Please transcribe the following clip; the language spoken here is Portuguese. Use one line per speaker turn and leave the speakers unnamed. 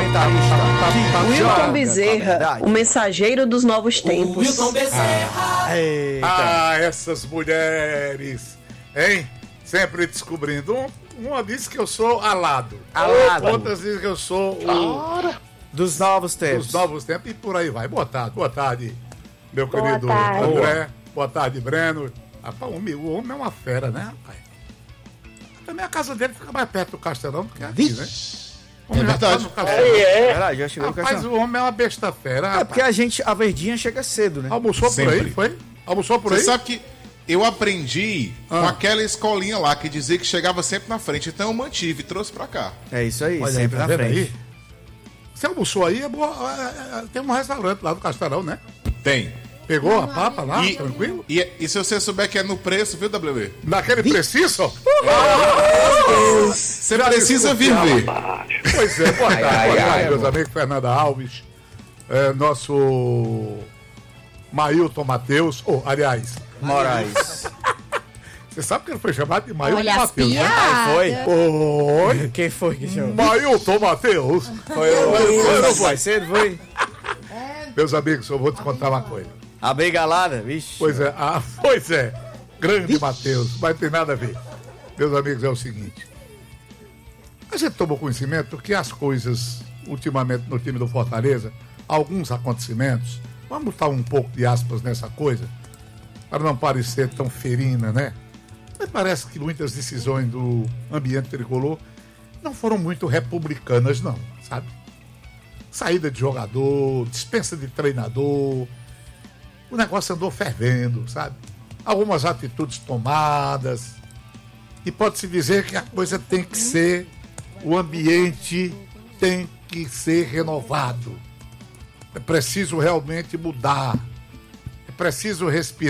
Wilton Bezerra, o mensageiro dos novos tempos.
Wilton Bezerra.
Essas mulheres, hein? Sempre descobrindo. Uma diz que eu sou alado. Outras dizem que eu sou
dos novos tempos.
Dos novos tempos e por aí vai. Boa tarde, meu
Boa
querido
tarde.
André. Boa tarde, Breno. Rapaz, o homem é uma fera, né, rapaz? Também a casa dele fica mais perto do Castelão do que aqui, né?
É verdade.
Verdade, já chegou no
Rapaz,
Castelão.
o homem é uma besta fera.
É porque a verdinha chega cedo, né?
Almoçou
Sempre.
por aí, foi? Almoçou por
Você
aí?
sabe que eu aprendi com aquela escolinha lá que dizia que chegava sempre na frente. Então eu mantive e trouxe pra cá.
É isso aí,
Olha aí,
sempre
tá
na
vendo
frente.
aí? Você almoçou aí, tem um restaurante lá do Castelão, né?
Tem.
Pegou a papa lá,
E-
tranquilo?
E se você souber que é no preço, viu, WB?
Naquele preciso?
Você precisa vir ver.
Pois é, boa tarde, meus amigos. Fernanda Alves, nosso Mailton Matheus, aliás,
Moraes.
você sabe que ele foi chamado de Mailton
Olha as
Matheus, né?
piadas.
Oi,
Quem foi que chamou?
Mailton Matheus.
Foi o parceiro, foi?
Meus amigos, eu vou te contar uma coisa.
A brigalada, vixe.
Pois é, grande Matheus, mas tem nada a ver. Meus amigos, é o seguinte, a gente tomou conhecimento que as coisas, ultimamente no time do Fortaleza, alguns acontecimentos, vamos botar um pouco de aspas nessa coisa, para não parecer tão ferina, né? Mas parece que muitas decisões do ambiente tricolor não foram muito republicanas, não, sabe? Saída de jogador, dispensa de treinador, o negócio andou fervendo, sabe? Algumas atitudes tomadas, e pode-se dizer que a coisa tem que ser, o ambiente tem que ser renovado. É preciso realmente mudar, é preciso respirar.